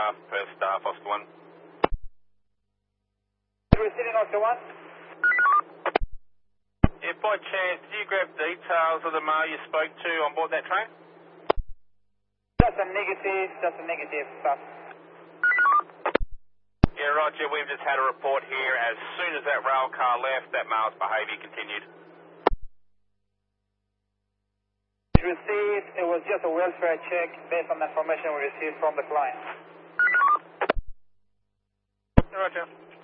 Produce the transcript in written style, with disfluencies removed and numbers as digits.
aircraft per staff, Oscar 1. Receiving Oscar 1. If by chance, did you grab details of the male you spoke to on board that train? Just a negative stuff. Yeah, roger, we've just had a report here. As soon as that rail car left, that male's behaviour continued. Received, it was just a welfare check based on the information we received from the client. Roger.